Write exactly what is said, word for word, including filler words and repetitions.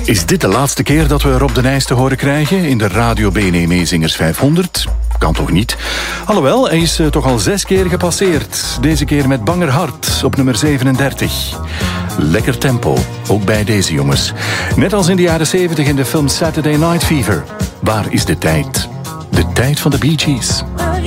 Is dit de laatste keer dat we Rob de Nijs te horen krijgen in de Radio B N E Meezingers vijfhonderd? Kan toch niet? Alhoewel, hij is uh, toch al zes keer gepasseerd. Deze keer met Banger Hart op nummer zevenendertig. Lekker tempo, ook bij deze jongens. Net als in de jaren zeventig in de film Saturday Night Fever. Waar is de tijd? De tijd van de Bee Gees.